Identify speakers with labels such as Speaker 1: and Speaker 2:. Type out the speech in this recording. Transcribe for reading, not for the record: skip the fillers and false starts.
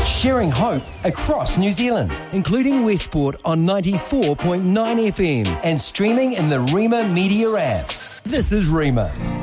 Speaker 1: sharing hope across New Zealand, including Westport on 94.9 FM and streaming in the Rima Media app. This is Rima.